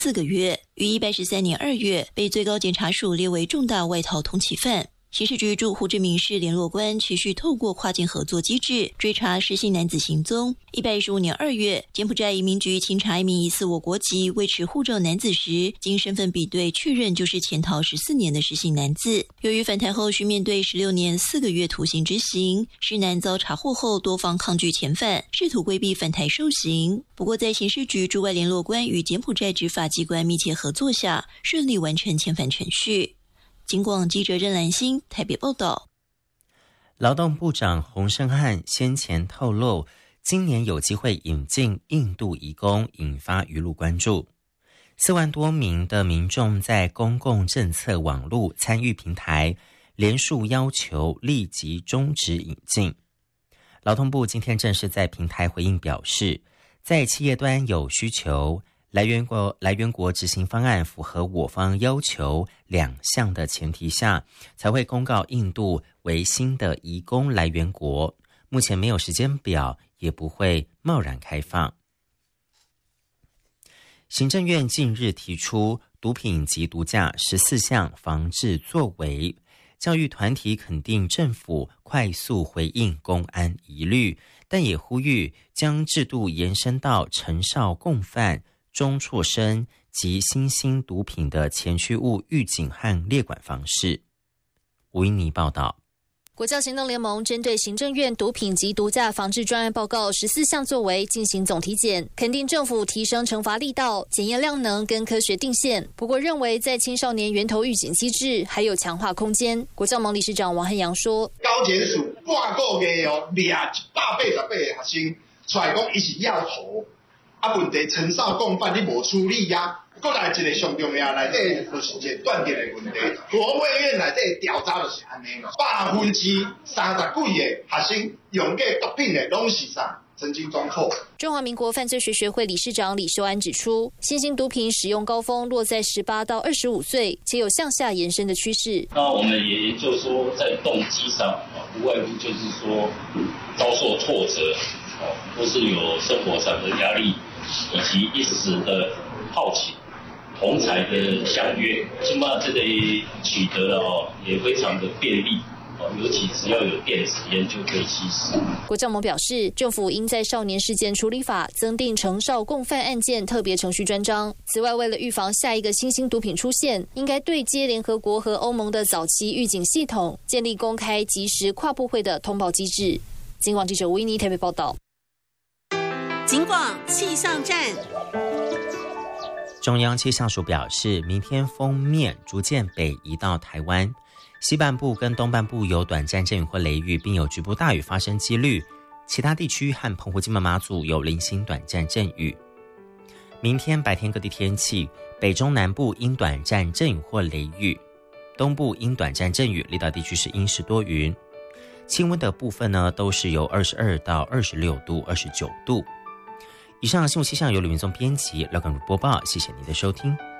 4个月，于113年2月被最高检察署列为重大外逃通缉犯。刑事局驻胡志明市联络官持续透过跨境合作机制追查失信男子行踪。115年2月，柬埔寨移民局清查一名疑似我国籍未持护照男子时，经身份比对确认就是潜逃14年的失信男子。由于返台后需面对16年4个月徒刑执行，失男遭查获后多方抗拒遣返，试图规避返台受刑。不过在刑事局驻外联络官与柬埔寨执法机关密切合作下，顺利完成遣返程序。警广记者任兰心台北报道。 劳动部长洪胜汉先前透露，今年有机会引进印度移工，引发舆论关注。4万多名的民众在公共政策网络参与平台联署要求立即终止引进。劳动部今天正式在平台回应表示，在企业端有需求，来源国执行方案符合我方要求2项的前提下，才会公告印度为新的移工来源国。目前没有时间表，也不会贸然开放。行政院近日提出毒品及毒驾14项防治作为，教育团体肯定政府快速回应公安疑虑，但也呼吁将制度延伸到成少共犯、中辍生及新兴毒品的前驱物预警和列管方式。吴英妮报道。 国教行动联盟针对行政院毒品及毒驾防治专案报告14项作为进行总体检，肯定政府提升惩罚力道、检验量能跟科学定线。不过认为在青少年源头预警机制还有强化空间。国教盟理事长王汉阳说， 高检署半个月抓188个学生出来讲伊是要头问题成少共犯你无处理啊。过来一个上重要内底就是一个断电的问题。国卫院内底调查就是安尼，30%几个学生用过毒品的拢是啥？曾经中辍。 中华民国犯罪学学会理事长李秀安指出，新兴毒品使用高峰落在18到25岁，且有向下延伸的趋势。 那我们也研究说，在动机上无外乎就是说遭受挫折，或是有生活上的压力，以及一时的好奇。同侪的相约，起码这里取得了也非常的便利，尤其只要有电子烟就可以吸食。 国教盟表示，政府应在少年事件处理法增订成少共犯案件特别程序专章。此外，为了预防下一个新兴毒品出现，应该对接联合国和欧盟的早期预警系统，建立公开及时跨部会的通报机制。警广记者吴依妮台北报道。 警广气象站。 中央气象署表示，明天锋面逐渐北移到台湾西半部跟东半部有短暂阵雨或雷雨，并有局部大雨发生几率，其他地区和澎湖金门马祖有零星短暂阵雨。明天白天各地天气，北中南部因短暂阵雨或雷雨，东部因短暂阵雨，离岛地区是阴时多云。气温的部分呢，都是由22到26度、29度。以上新闻气象由吕云宗编辑，廖港如播报，谢谢您的收听。